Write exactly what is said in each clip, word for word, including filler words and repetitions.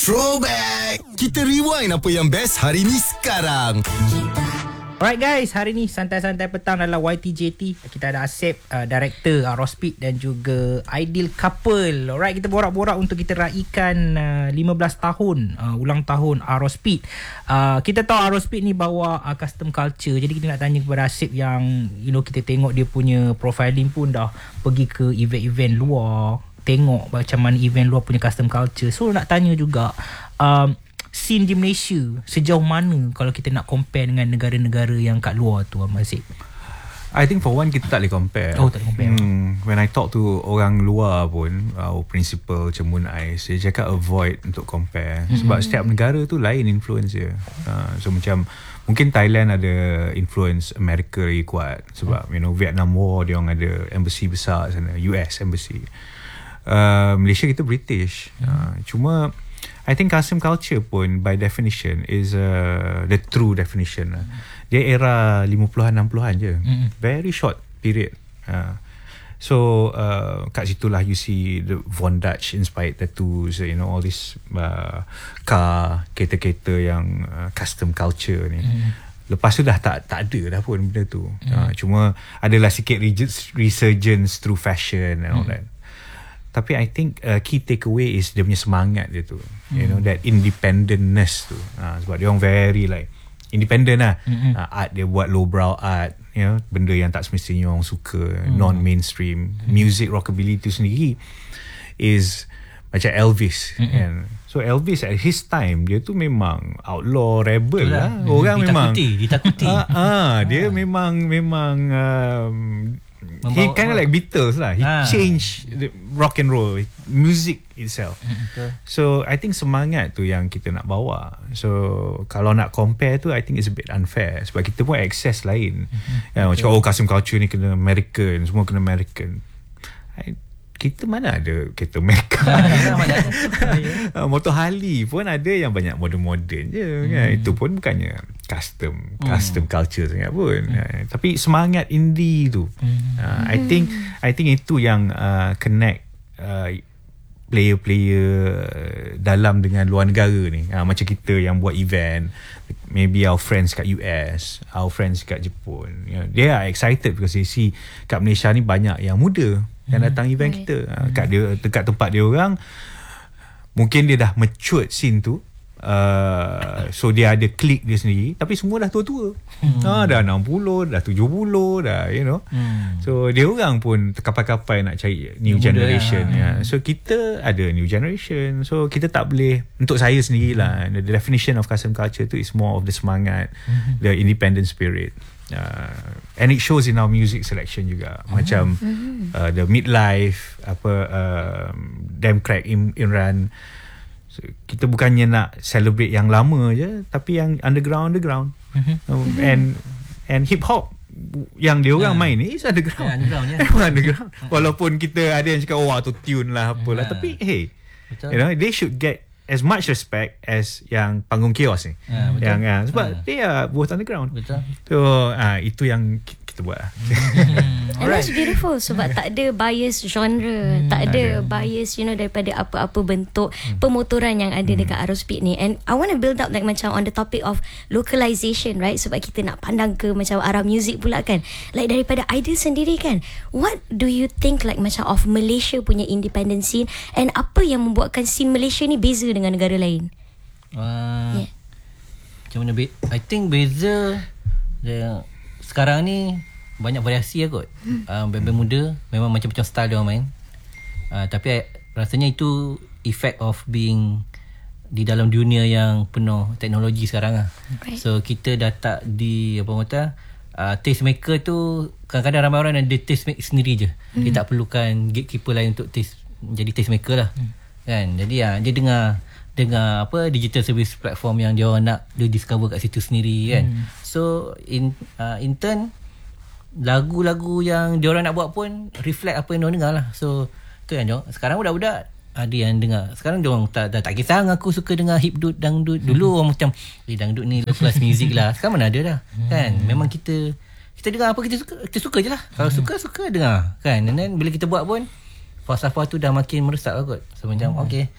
Throwback. Kita rewind apa yang best hari ni sekarang. Alright guys, hari ni santai-santai petang dalam Y T J T. Kita ada Asep, uh, director Aerospeed dan juga Ideal Couple. Alright, kita borak-borak untuk kita raikan uh, lima belas tahun uh, ulang tahun Aerospeed. Uh, kita tahu Aerospeed ni bawa uh, custom culture. Jadi kita nak tanya kepada Asep yang you know kita tengok dia punya profiling pun dah pergi ke event-event luar, tengok macam mana event luar punya custom culture. So nak tanya juga um, scene di Malaysia sejauh mana kalau kita nak compare dengan negara-negara yang kat luar tu, Aziz? I think for one kita tak boleh compare. Oh, tak boleh compare. Hmm, when I talk to orang luar pun, our principal macam Moon Ice, dia cakap avoid untuk compare. Mm-hmm. Sebab setiap negara tu lain influence dia. Uh, so macam mungkin Thailand ada influence Amerika lagi kuat. Sebab you know Vietnam War dia orang ada embassy besar sana, U S embassy. Uh, Malaysia kita British. Uh, cuma I think custom culture pun by definition is uh, the true definition. Mm. Dia era lima puluhan enam puluhan je. Mm. Very short period. Uh, so uh, kat situlah you see the Von Dutch inspired tattoos, you know all this uh, car, kereta-kereta yang uh, custom culture ni. Mm. Lepas tu dah tak tak ada dah pun benda tu. Mm. Uh, cuma adalah sikit resurgence through fashion and all mm. that. Tapi I think uh, key takeaway is dia punya semangat dia tu. Mm. You know, that independentness tu. Uh, sebab dia orang very like independent lah. Mm-hmm. Uh, art dia buat lowbrow art. You know, benda yang tak semestinya orang suka. Mm. Non-mainstream. Mm. Music rockabilly tu sendiri is macam Elvis. Mm-hmm. Kan? So Elvis at his time, dia tu memang outlaw, rebel lah. lah. Orang memang ditakuti. Ditakuti. uh, uh, dia memang memang... Um, he kind of like Beatles lah. He ah. changed the rock and roll music itself. Mm-hmm. So I think semangat tu yang kita nak bawa. So kalau nak compare tu, I think it's a bit unfair. Sebab kita pun access lain. Mm-hmm. Ya, macam oh custom culture ni kena American, semua kena American. I, kita mana ada kereta Amerika. Motor Harley pun ada yang banyak modern-modern je. Hmm. Kan? Itu pun bukannya custom hmm. custom culture sangat pun. Hmm. Tapi semangat indie tu. Hmm. Uh, I think I think itu yang uh, connect uh, player-player dalam dengan luar negara ni. Uh, macam kita yang buat event, maybe our friends kat U S, our friends kat Jepun. You know, they are excited because they see kat Malaysia ni banyak yang muda yang datang event right. kita. Uh, kat dia dekat tempat dia orang mungkin dia dah matured scene tu. Uh, so dia ada klik dia sendiri, tapi semua dah tua-tua. Hmm. Ha, dah enam puluh, dah tujuh puluh, dah you know. Hmm. So dia orang pun terkapai-kapai nak cari new dia generation ya. Yeah. So kita ada new generation. So kita tak boleh, untuk saya sendirilah, hmm. the definition of custom culture tu is more of the semangat, hmm. the independent spirit. Uh, and it shows in our music selection juga. Oh. Macam mm-hmm. uh, the midlife apa uh, Damn Crack in, in Run. So, kita bukannya nak celebrate yang lama je, tapi yang underground underground. Mm-hmm. Um, and and hip hop yang dia orang yeah. main ni is underground. Yeah, underground yeah. underground. Walaupun kita ada yang cakap oh auto tune lah apalah, yeah. tapi hey, betul. You know they should get as much respect as yang panggung chaos ni. Ya, betul. Yang uh, sebab ha. dia both underground. Betul. So uh, itu yang kita buat lah. Hmm. And that's beautiful sebab tak ada bias genre, hmm. tak ada, ada bias you know daripada apa-apa bentuk hmm. pemotoran yang ada hmm. dekat Aerospeed ni. And I want to build up like macam on the topic of localization, right? Sebab kita nak pandang ke macam arah music pula kan. Like daripada Ideal sendiri kan, what do you think like macam of Malaysia punya independent scene, and apa yang membuatkan scene Malaysia ni beza dengan negara lain? Uh, yeah. Macam mana? Be- I think beza dia, sekarang ni banyak variasi lah kot. hmm. uh, Band-band muda memang macam-macam style dia orang main. uh, Tapi I, rasanya itu effect of being di dalam dunia yang penuh teknologi sekarang lah. Right. So kita dah tak di apa kata uh, taste maker tu. Kadang-kadang ramai orang ada taste maker sendiri je. hmm. Dia tak perlukan gatekeeper lain untuk taste, jadi taste maker lah. hmm. Kan? Jadi ya, dia dengar dengar apa digital service platform yang dia orang nak, dia discover kat situ sendiri kan. Hmm. So in uh, in turn lagu-lagu yang dia orang nak buat pun reflect apa yang dia orang dengar lah. So tu yang dia sekarang budak-budak ada yang dengar. Sekarang dia orang tak, tak, tak kisah aku suka dengar hipdut, dangdut. Dulu hmm. orang macam eh dangdut ni low class music lah. Sekarang mana ada dah. Hmm. Kan? Memang kita kita dengar apa kita suka, kita suka je lah. Kalau hmm. suka suka dengar kan. And then bila kita buat pun falsafah tu dah makin meresap lah kot. So macam hmm. okay,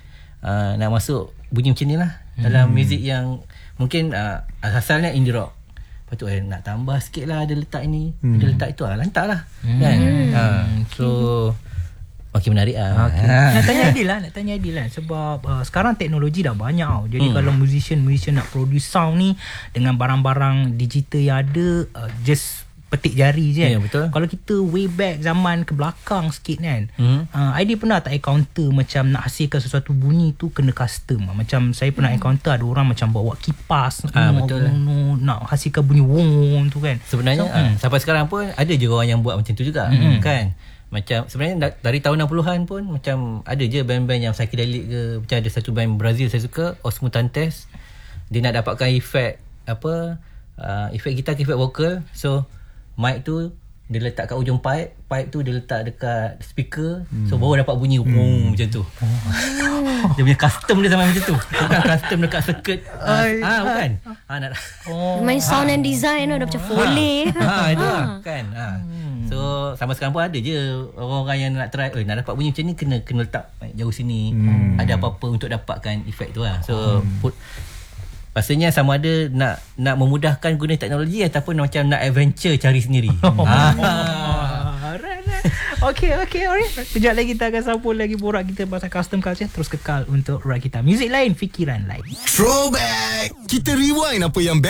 uh, nak masuk bunyi macam ni lah dalam hmm. muzik yang mungkin uh, asalnya indie rock. Lepas tu eh, nak tambah sikit lah, ada letak ini, hmm. ada letak itu, ah, lantak lah hmm. kan. uh, So makin menarik lah. Okay. Nak tanya Adil lah, nak tanya Adil lah. Sebab uh, sekarang teknologi dah banyak tau. Jadi hmm. kalau musician-musician nak produce sound ni dengan barang-barang digital yang ada, uh, just petik jari je kan. Ya, betul. Kalau kita way back zaman ke belakang sikit kan, hmm. uh, Adil pernah tak encounter macam nak hasilkan sesuatu bunyi tu kena custom. Macam saya pernah hmm. encounter ada orang macam bawa kipas, ah, no, betul no, nak hasilkan bunyi wong tu kan. Sebenarnya so, uh, hmm. sampai sekarang pun ada je orang yang buat macam tu juga hmm. kan. Macam sebenarnya dari tahun enam puluhan pun macam ada je band-band yang psychedelic ke. Macam ada satu band Brazil saya suka, Os Mutantes. Dia nak dapatkan efek apa, uh, efek gitar, efek vokal. So mic tu dia letak kat ujung pipe, pipe tu dia letak dekat speaker, hmm. so baru dapat bunyi hmm. oh, macam tu. Oh. Dia punya custom dia sampai macam tu. Bukan custom dekat circuit. Ah, ah bukan. Ah nak oh. main sound and design tu dah macam Foley. Ha itu lah kan. Ha. So sampai sekarang pun ada je orang-orang yang nak try, eh nak dapat bunyi macam ni kena kena letak mic jauh sini. Hmm. Ada apa-apa untuk dapatkan efek tu lah. So hmm. put rasanya sama ada nak nak memudahkan guna teknologi ataupun macam nak adventure cari sendiri. ah. Okay, okay, alright. Sekejap lagi kita akan sambung lagi borak kita pasal custom culture. Terus kekal untuk Rakita. Muzik lain, fikiran lain. Throwback. Kita rewind apa yang best.